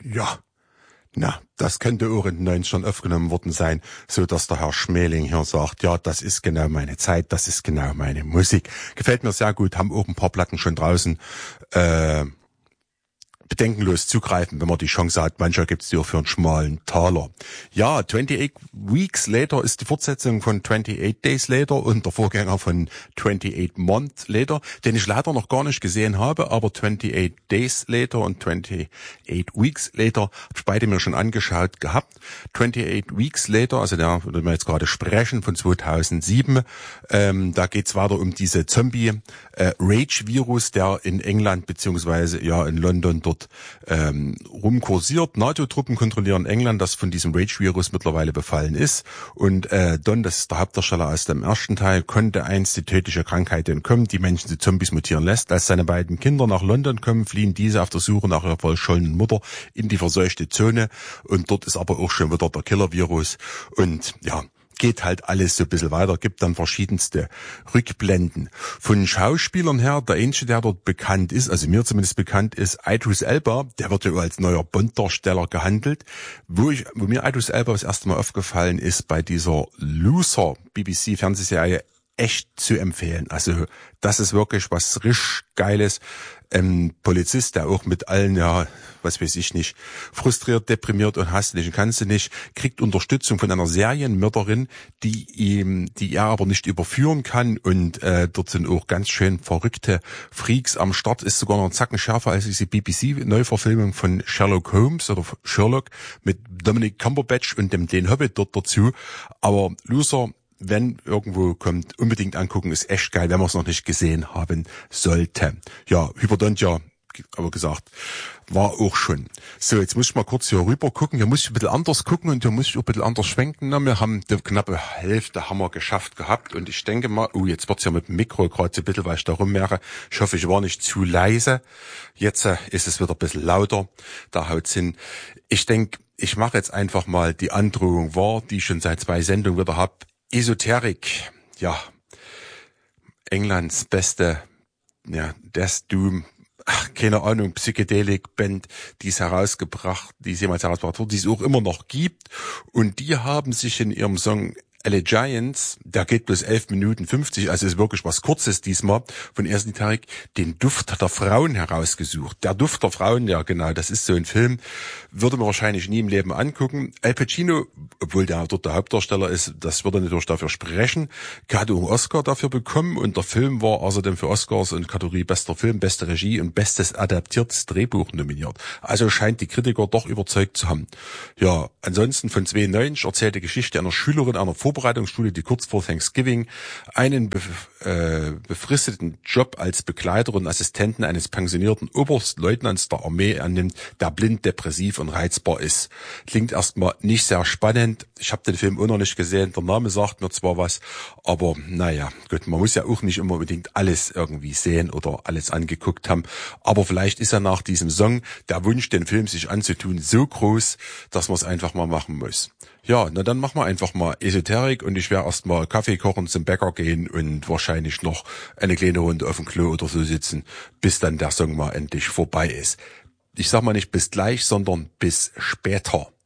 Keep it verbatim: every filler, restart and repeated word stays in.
Ja, na, das könnte auch in den neunzigern aufgenommen worden sein, so dass der Herr Schmeling hier sagt, ja, das ist genau meine Zeit, das ist genau meine Musik. Gefällt mir sehr gut, haben auch ein paar Platten schon draußen, äh, bedenkenlos zugreifen, wenn man die Chance hat. Manchmal gibt's die auch für einen schmalen Taler. Ja, achtundzwanzig Weeks Later ist die Fortsetzung von achtundzwanzig Days Later und der Vorgänger von achtundzwanzig Months Later, den ich leider noch gar nicht gesehen habe, aber achtundzwanzig Days Later und achtundzwanzig Weeks Later habe ich beide mir schon angeschaut gehabt. achtundzwanzig Weeks Later, also der, wo wir jetzt gerade sprechen, von zweitausendsieben, ähm, da geht's weiter um diese Zombie-Rage-Virus, der in England beziehungsweise ja in London dort ähm, rumkursiert. NATO-Truppen kontrollieren England, das von diesem Rage-Virus mittlerweile befallen ist. Und äh, Don, das ist der Hauptdarsteller aus dem ersten Teil, konnte einst die tödliche Krankheit entkommen, die Menschen zu Zombies mutieren lässt. Als seine beiden Kinder nach London kommen, fliehen diese auf der Suche nach ihrer verschollenen Mutter in die verseuchte Zone. Und dort ist aber auch schon wieder der Killer-Virus. Und ja, geht halt alles so ein bisschen weiter, gibt dann verschiedenste Rückblenden. Von Schauspielern her, der einzige, der dort bekannt ist, also mir zumindest bekannt ist, Idris Elba, der wird ja als neuer Bond-Darsteller gehandelt. Wo ich, wo mir Idris Elba das erste Mal aufgefallen ist, bei dieser Loser B B C-Fernsehserie, echt zu empfehlen. Also das ist wirklich was richtig Geiles. Ein Polizist, der auch mit allen, ja, was weiß ich nicht, frustriert, deprimiert und hasst nicht und kannst du nicht, kriegt Unterstützung von einer Serienmörderin, die ihm, die er aber nicht überführen kann, und äh, dort sind auch ganz schön verrückte Freaks am Start. Ist sogar noch ein Zacken schärfer als diese B B C-Neuverfilmung von Sherlock Holmes oder Sherlock mit Dominic Cumberbatch und dem den Hobbit dort dazu. Aber Loser, wenn irgendwo kommt, unbedingt angucken, ist echt geil, wenn man es noch nicht gesehen haben sollte. Ja, Hyperdontia, aber gesagt, war auch schon. So, jetzt muss ich mal kurz hier rüber gucken. Hier muss ich ein bisschen anders gucken und hier muss ich auch ein bisschen anders schwenken. Na, wir haben die knappe Hälfte haben wir geschafft gehabt und ich denke mal, oh, jetzt wird's ja mit dem Mikro gerade so ein bisschen, weil ich da rummeere. Ich hoffe, ich war nicht zu leise. Jetzt äh, ist es wieder ein bisschen lauter. Da haut's hin. Ich denke, ich mache jetzt einfach mal die Androhung wahr, die ich schon seit zwei Sendungen wieder hab. Esoterik, ja, Englands beste, ja, Death Doom, ach, keine Ahnung, Psychedelik-Band, die es herausgebracht, die es jemals herausgebracht wurde, die es auch immer noch gibt, und die haben sich in ihrem Song Allegiance, der geht bloß elf Minuten fünfzig, also ist wirklich was Kurzes diesmal, von Esoterik, den Duft der Frauen herausgesucht. Der Duft der Frauen, ja genau, das ist so ein Film, würde man wahrscheinlich nie im Leben angucken. Al Pacino, obwohl der dort der Hauptdarsteller ist, das würde natürlich dafür sprechen, hat auch einen Oscar dafür bekommen, und der Film war außerdem für Oscars in Kategorie bester Film, beste Regie und bestes adaptiertes Drehbuch nominiert. Also scheint die Kritiker doch überzeugt zu haben. Ja, ansonsten von zweiundneunzig erzählt die Geschichte einer Schülerin einer Vorbereitungsschule, die kurz vor Thanksgiving einen bef- äh, befristeten Job als Begleiterin und Assistentin eines pensionierten Oberstleutnants der Armee annimmt, der blind, depressiv und reizbar ist. Klingt erstmal nicht sehr spannend. Ich habe den Film auch noch nicht gesehen. Der Name sagt mir zwar was, aber naja, gut, man muss ja auch nicht immer unbedingt alles irgendwie sehen oder alles angeguckt haben. Aber vielleicht ist ja nach diesem Song der Wunsch, den Film sich anzutun, so groß, dass man es einfach mal machen muss. Ja, na dann machen wir einfach mal Esoterik, und ich werde erstmal Kaffee kochen, zum Bäcker gehen und wahrscheinlich noch eine kleine Runde auf dem Klo oder so sitzen, bis dann der Song mal endlich vorbei ist. Ich sag mal nicht bis gleich, sondern bis später.